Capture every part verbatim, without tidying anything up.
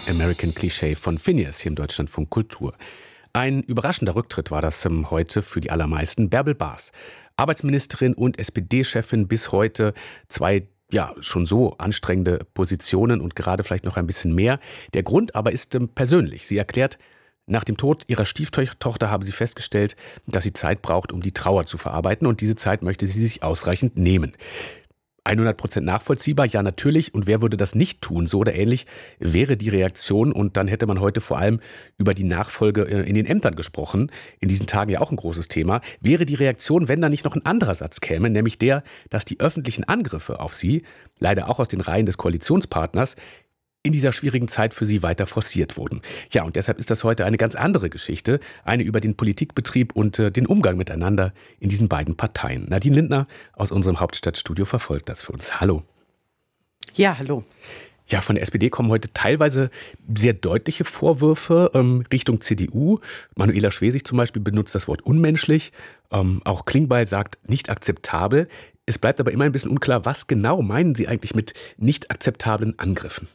American Cliché von Finneas hier im Deutschlandfunk Kultur. Ein überraschender Rücktritt war das ähm, heute für die allermeisten. Bärbel Baas, Arbeitsministerin und S P D-Chefin bis heute, zwei ja schon so anstrengende Positionen und gerade vielleicht noch ein bisschen mehr. Der Grund aber ist ähm, persönlich. Sie erklärt, nach dem Tod ihrer Stieftochter haben sie festgestellt, dass sie Zeit braucht, um die Trauer zu verarbeiten, und diese Zeit möchte sie sich ausreichend nehmen. hundert Prozent nachvollziehbar, ja natürlich. Und wer würde das nicht tun? So oder ähnlich wäre die Reaktion. Und dann hätte man heute vor allem über die Nachfolge in den Ämtern gesprochen. In diesen Tagen ja auch ein großes Thema. Wäre die Reaktion, wenn da nicht noch ein anderer Satz käme, nämlich der, dass die öffentlichen Angriffe auf sie, leider auch aus den Reihen des Koalitionspartners, in dieser schwierigen Zeit für sie weiter forciert wurden. Ja, und deshalb ist das heute eine ganz andere Geschichte, eine über den Politikbetrieb und äh, den Umgang miteinander in diesen beiden Parteien. Nadine Lindner aus unserem Hauptstadtstudio verfolgt das für uns. Hallo. Ja, hallo. Ja, von der S P D kommen heute teilweise sehr deutliche Vorwürfe ähm, Richtung C D U. Manuela Schwesig zum Beispiel benutzt das Wort unmenschlich. Ähm, auch Klingbeil sagt nicht akzeptabel. Es bleibt aber immer ein bisschen unklar, was genau meinen Sie eigentlich mit nicht akzeptablen Angriffen?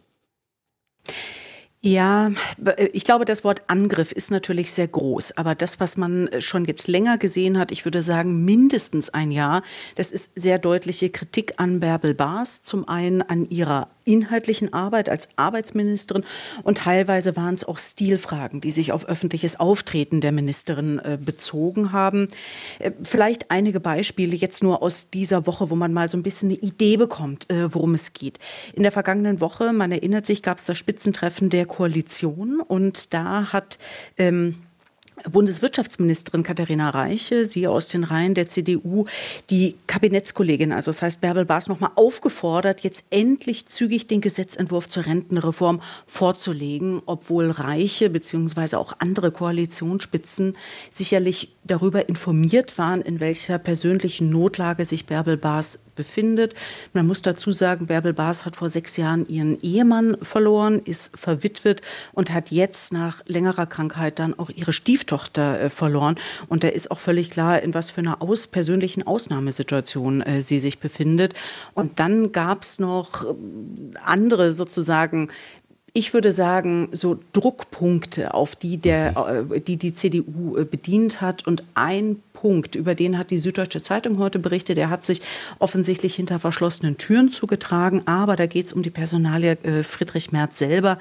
Ja, ich glaube, das Wort Angriff ist natürlich sehr groß. Aber das, was man schon jetzt länger gesehen hat, ich würde sagen mindestens ein Jahr, das ist sehr deutliche Kritik an Bärbel Baas. Zum einen an ihrer inhaltlichen Arbeit als Arbeitsministerin, und teilweise waren es auch Stilfragen, die sich auf öffentliches Auftreten der Ministerin äh, bezogen haben. Äh, vielleicht einige Beispiele jetzt nur aus dieser Woche, wo man mal so ein bisschen eine Idee bekommt, äh, worum es geht. In der vergangenen Woche, man erinnert sich, gab es das Spitzentreffen der Koalition, und da hat ähm, Bundeswirtschaftsministerin Katharina Reiche, sie aus den Reihen der C D U, die Kabinettskollegin, also das heißt Bärbel Baas, noch mal aufgefordert, jetzt endlich zügig den Gesetzentwurf zur Rentenreform vorzulegen, obwohl Reiche bzw. auch andere Koalitionsspitzen sicherlich darüber informiert waren, in welcher persönlichen Notlage sich Bärbel Baas befindet. Man muss dazu sagen, Bärbel Baas hat vor sechs Jahren ihren Ehemann verloren, ist verwitwet und hat jetzt nach längerer Krankheit dann auch ihre Stieftochter äh, verloren. Und da ist auch völlig klar, in was für einer aus, persönlichen Ausnahmesituation äh, sie sich befindet. Und dann gab es noch äh, andere sozusagen, ich würde sagen, so Druckpunkte, auf die der, die, die C D U bedient hat. Und ein Punkt, über den hat die Süddeutsche Zeitung heute berichtet, der hat sich offensichtlich hinter verschlossenen Türen zugetragen. Aber da geht es um die Personalie Friedrich Merz selber.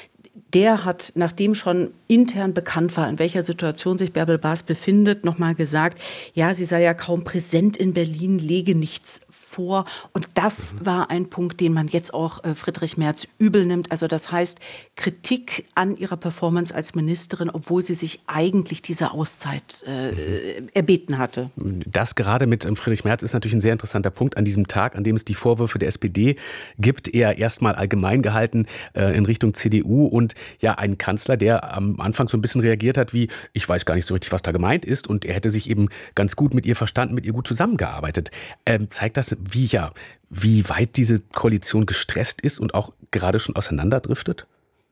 Der hat, nachdem schon intern bekannt war, in welcher Situation sich Bärbel Baas befindet, nochmal gesagt, ja, sie sei ja kaum präsent in Berlin, lege nichts vor. Und das mhm. war ein Punkt, den man jetzt auch äh, Friedrich Merz übel nimmt. Also das heißt, Kritik an ihrer Performance als Ministerin, obwohl sie sich eigentlich diese Auszeit äh, mhm. erbeten hatte. Das gerade mit Friedrich Merz ist natürlich ein sehr interessanter Punkt an diesem Tag, an dem es die Vorwürfe der S P D gibt, eher erstmal allgemein gehalten äh, in Richtung C D U, und ja, ein Kanzler, der am Anfang so ein bisschen reagiert hat wie, ich weiß gar nicht so richtig, was da gemeint ist, und er hätte sich eben ganz gut mit ihr verstanden, mit ihr gut zusammengearbeitet. Ähm, zeigt das, wie, ja, wie weit diese Koalition gestresst ist und auch gerade schon auseinanderdriftet?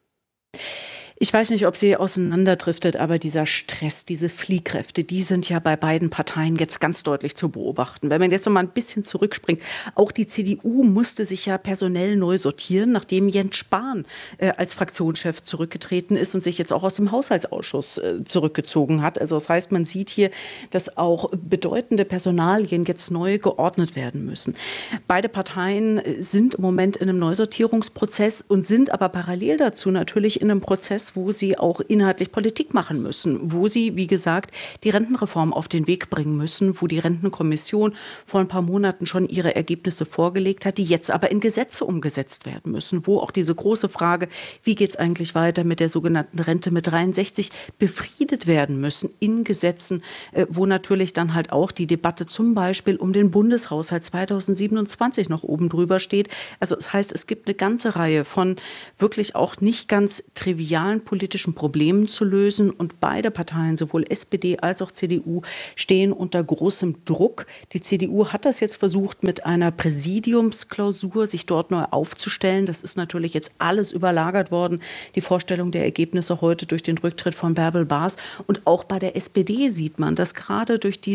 Ich weiß nicht, ob sie auseinanderdriftet, aber dieser Stress, diese Fliehkräfte, die sind ja bei beiden Parteien jetzt ganz deutlich zu beobachten. Wenn man jetzt noch mal ein bisschen zurückspringt, auch die C D U musste sich ja personell neu sortieren, nachdem Jens Spahn äh, als Fraktionschef zurückgetreten ist und sich jetzt auch aus dem Haushaltsausschuss äh, zurückgezogen hat. Also das heißt, man sieht hier, dass auch bedeutende Personalien jetzt neu geordnet werden müssen. Beide Parteien sind im Moment in einem Neusortierungsprozess und sind aber parallel dazu natürlich in einem Prozess, wo sie auch inhaltlich Politik machen müssen, wo sie, wie gesagt, die Rentenreform auf den Weg bringen müssen, wo die Rentenkommission vor ein paar Monaten schon ihre Ergebnisse vorgelegt hat, die jetzt aber in Gesetze umgesetzt werden müssen, wo auch diese große Frage, wie geht es eigentlich weiter mit der sogenannten Rente mit dreiundsechzig, befriedet werden müssen in Gesetzen, wo natürlich dann halt auch die Debatte zum Beispiel um den Bundeshaushalt zweitausendsiebenundzwanzig noch oben drüber steht. Also das heißt, es gibt eine ganze Reihe von wirklich auch nicht ganz trivialen politischen Problemen zu lösen. Und beide Parteien, sowohl S P D als auch C D U, stehen unter großem Druck. Die C D U hat das jetzt versucht, mit einer Präsidiumsklausur sich dort neu aufzustellen. Das ist natürlich jetzt alles überlagert worden. Die Vorstellung der Ergebnisse heute durch den Rücktritt von Bärbel Baas. Und auch bei der S P D sieht man, dass gerade durch diese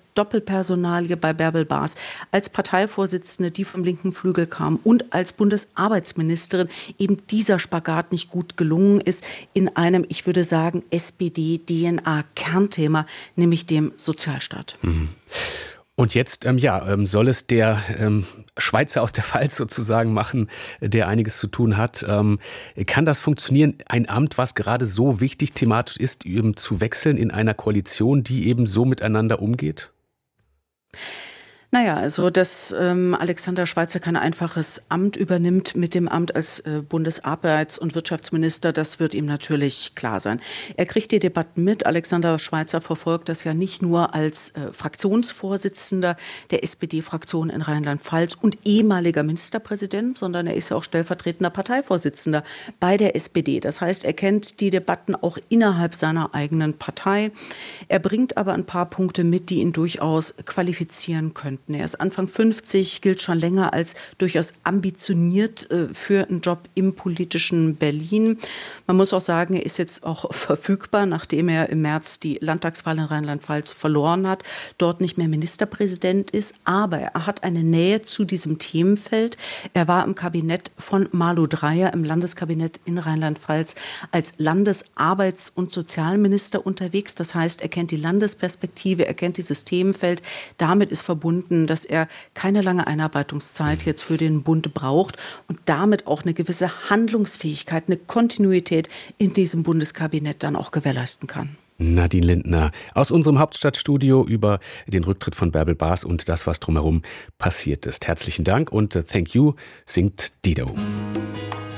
Doppelpersonalie bei Bärbel Baas als Parteivorsitzende, die vom linken Flügel kam, und als Bundesarbeitsministerin eben dieser Spagat nicht gut gelungen ist in einem, ich würde sagen, S P D-D N A-Kernthema, nämlich dem Sozialstaat. Mhm. Und jetzt ähm, ja, ähm, soll es der ähm, Schweizer aus der Pfalz sozusagen machen, der einiges zu tun hat. Ähm, kann das funktionieren, ein Amt, was gerade so wichtig thematisch ist, eben zu wechseln in einer Koalition, die eben so miteinander umgeht? Naja, also dass ähm, Alexander Schweitzer kein einfaches Amt übernimmt mit dem Amt als äh, Bundesarbeits- und Wirtschaftsminister, das wird ihm natürlich klar sein. Er kriegt die Debatten mit. Alexander Schweitzer verfolgt das ja nicht nur als äh, Fraktionsvorsitzender der S P D-Fraktion in Rheinland-Pfalz und ehemaliger Ministerpräsident, sondern er ist ja auch stellvertretender Parteivorsitzender bei der S P D. Das heißt, er kennt die Debatten auch innerhalb seiner eigenen Partei. Er bringt aber ein paar Punkte mit, die ihn durchaus qualifizieren könnten. Er ist Anfang fünfzig, gilt schon länger als durchaus ambitioniert äh, für einen Job im politischen Berlin. Man muss auch sagen, er ist jetzt auch verfügbar, nachdem er im März die Landtagswahl in Rheinland-Pfalz verloren hat, dort nicht mehr Ministerpräsident ist. Aber er hat eine Nähe zu diesem Themenfeld. Er war im Kabinett von Malu Dreyer, im Landeskabinett in Rheinland-Pfalz, als Landesarbeits- und Sozialminister unterwegs. Das heißt, er kennt die Landesperspektive, er kennt dieses Themenfeld. Damit ist verbunden, dass er keine lange Einarbeitungszeit jetzt für den Bund braucht und damit auch eine gewisse Handlungsfähigkeit, eine Kontinuität in diesem Bundeskabinett dann auch gewährleisten kann. Nadine Lindner aus unserem Hauptstadtstudio über den Rücktritt von Bärbel Baas und das, was drumherum passiert ist. Herzlichen Dank und Thank You singt Dido.